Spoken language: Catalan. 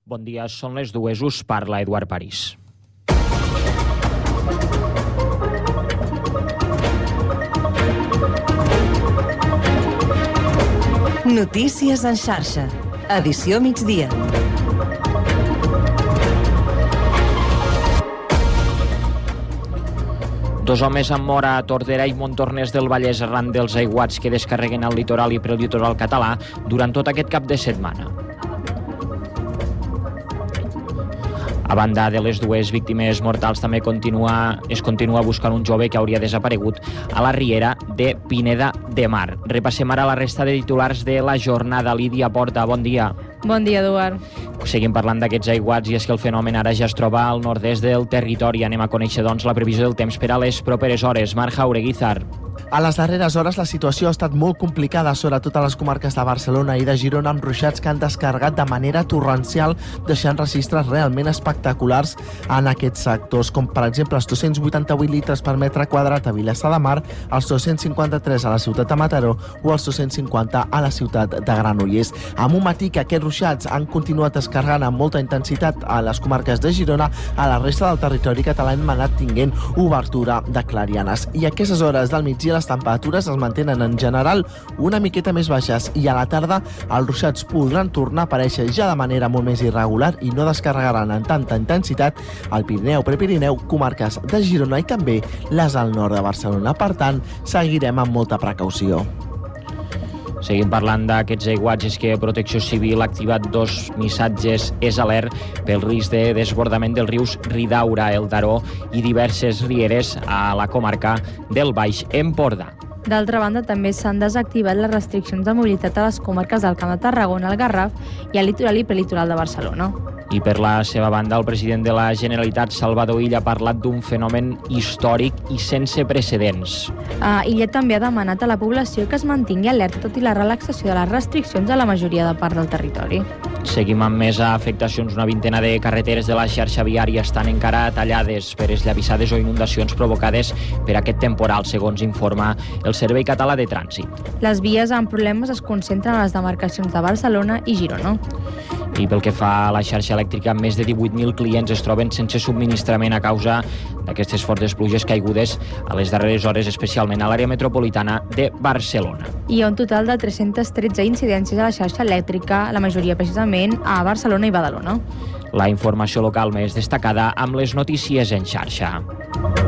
Bon dia, són les 2, us parla Eduard París. Notícies en xarxa, edició migdia. Dos homes han mort a Tordera i Montornès del Vallès arran dels aiguats que descarreguen al litoral i prelitoral català durant tot aquest cap de setmana. A banda de les dues víctimes mortals, també es continua buscant un jove que hauria desaparegut a la riera de Pineda de Mar. Repassem ara la resta de titulars de la jornada. Lídia Porta, bon dia. Bon dia, Eduard. Seguim parlant d'aquests aiguats i és que el fenomen ara ja es troba al nord-est del territori. Anem a conèixer, doncs, la previsió del temps per a les properes hores. Marc Jaureguizar. A les darreres hores la situació ha estat molt complicada, sobretot a les comarques de Barcelona i de Girona, amb ruixats que han descarregat de manera torrencial, deixant registres realment espectaculars en aquests sectors, com per exemple els 288 litres per metre quadrat a Vilassar de Mar, els 253 a la ciutat de Mataró o els 250 a la ciutat de Granollers. Amb un matí que aquests ruixats han continuat descarregant amb molta intensitat a les comarques de Girona, a la resta del territori català hem anat tinguent obertura de clarianes. I a aquestes hores del migdia les temperatures es mantenen en general una miqueta més baixes i a la tarda els ruixats podran tornar a aparèixer ja de manera molt més irregular i no descarregaran en tanta intensitat al Pirineu, Prepirineu, comarques de Girona i també les al nord de Barcelona. Per tant, seguirem amb molta precaució. Seguim parlant d'aquests aiguats, és que Protecció Civil ha activat 2 missatges és alert pel risc de desbordament dels rius Ridaura, el Daró i diverses rieres a la comarca del Baix Empordà. D'altra banda, també s'han desactivat les restriccions de mobilitat a les comarques del Camp de Tarragona, el Garraf i al litoral i prelitoral de Barcelona. I per la seva banda, el president de la Generalitat, Salvador Illa, ha parlat d'un fenomen històric i sense precedents. Illa també ha demanat a la població que es mantingui alerta tot i la relaxació de les restriccions a la majoria de part del territori. Seguim amb més afectacions. Una vintena de carreteres de la xarxa viària estan encara tallades per esllavissades o inundacions provocades per aquest temporal, segons informa el Servei Català de Trànsit. Les vies amb problemes es concentren a les demarcacions de Barcelona i Girona. I pel que fa a la xarxa elèctrica, més de 18.000 clients es troben sense subministrament a causa d'aquestes fortes pluges caigudes a les darreres hores, especialment a l'àrea metropolitana de Barcelona. Hi ha un total de 313 incidències a la xarxa elèctrica, la majoria precisament a Barcelona i Badalona. La informació local més destacada amb les notícies en xarxa.